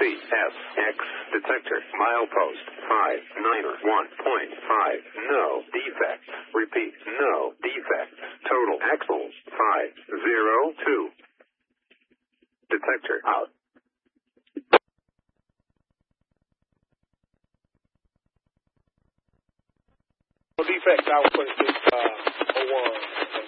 CFX detector milepost 591.5. No defects. Repeat, no defects. Total axles 502. Detector out. No defects. I will put this 01.